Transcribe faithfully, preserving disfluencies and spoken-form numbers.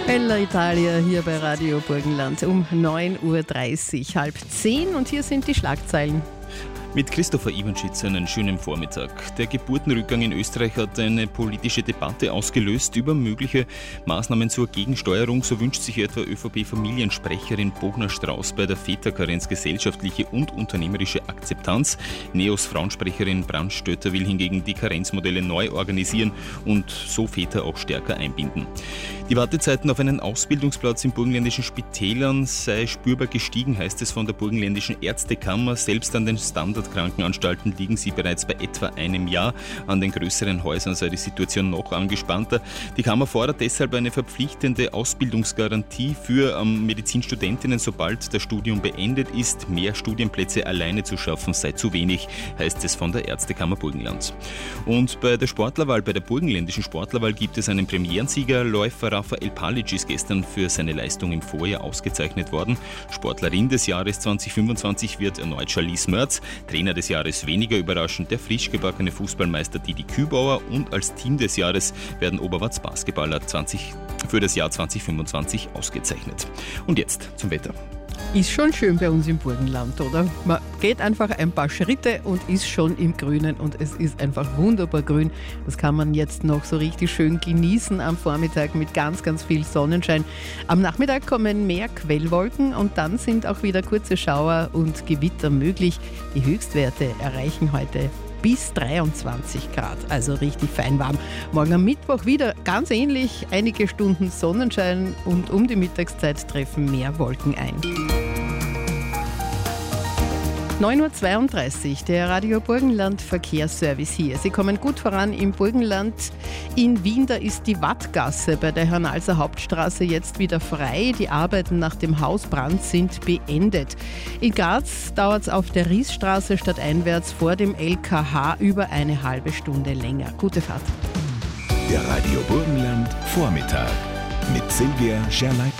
Bella Italia hier bei Radio Burgenland um neun Uhr dreißig, halb zehn, und hier sind die Schlagzeilen. Mit Christopher Iwanschitz einen schönen Vormittag. Der Geburtenrückgang in Österreich hat eine politische Debatte ausgelöst über mögliche Maßnahmen zur Gegensteuerung. So wünscht sich etwa ÖVP-Familiensprecherin Bogner Strauß bei der Väterkarenz gesellschaftliche und unternehmerische Akzeptanz. Neos Frauensprecherin Brandstötter will hingegen die Karenzmodelle neu organisieren und so Väter auch stärker einbinden. Die Wartezeiten auf einen Ausbildungsplatz in burgenländischen Spitälern sei spürbar gestiegen, heißt es von der burgenländischen Ärztekammer. Selbst an den Standardkrankenanstalten liegen sie bereits bei etwa einem Jahr. An den größeren Häusern sei die Situation noch angespannter. Die Kammer fordert deshalb eine verpflichtende Ausbildungsgarantie für ähm, Medizinstudentinnen, sobald das Studium beendet ist. Mehr Studienplätze alleine zu schaffen sei zu wenig, heißt es von der Ärztekammer Burgenland. Und bei der Sportlerwahl, bei der burgenländischen Sportlerwahl gibt es einen Premierensieger. Läufer Rafael Palic ist gestern für seine Leistung im Vorjahr ausgezeichnet worden. Sportlerin des Jahres zwanzig fünfundzwanzig wird erneut Charlize Merz. Trainer des Jahres weniger überraschend der frisch gebackene Fußballmeister Didi Kübauer, und als Team des Jahres werden Oberwarts Basketballer zwanzig für das Jahr zwanzig fünfundzwanzig ausgezeichnet. Und jetzt zum Wetter. Ist schon schön bei uns im Burgenland, oder? Man geht einfach ein paar Schritte und ist schon im Grünen, und es ist einfach wunderbar grün. Das kann man jetzt noch so richtig schön genießen am Vormittag mit ganz, ganz viel Sonnenschein. Am Nachmittag kommen mehr Quellwolken und dann sind auch wieder kurze Schauer und Gewitter möglich. Die Höchstwerte erreichen heute bis dreiundzwanzig Grad, also richtig fein warm. Morgen am Mittwoch wieder ganz ähnlich, einige Stunden Sonnenschein und um die Mittagszeit treffen mehr Wolken ein. neun Uhr zweiunddreißig, der Radio Burgenland Verkehrsservice hier. Sie kommen gut voran im Burgenland. In Wien, da ist die Wattgasse bei der Hörnalser Hauptstraße jetzt wieder frei. Die Arbeiten nach dem Hausbrand sind beendet. In Graz dauert es auf der Riesstraße stadteinwärts vor dem L K H über eine halbe Stunde länger. Gute Fahrt. Der Radio Burgenland Vormittag mit Silvia Scherleitner.